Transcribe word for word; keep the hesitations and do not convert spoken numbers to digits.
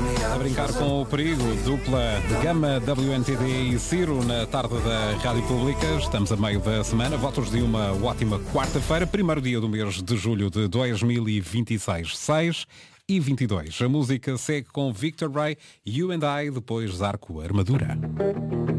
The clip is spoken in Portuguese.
A brincar com o perigo, dupla de Gama, W N T D e Ciro na tarde da Rádio Pública. Estamos a meio da semana, votos de uma ótima quarta-feira, primeiro dia do mês de julho de dois mil e vinte e seis, seis e vinte e dois. A música segue com Victor Ray, You and I, depois Zarco Armadura.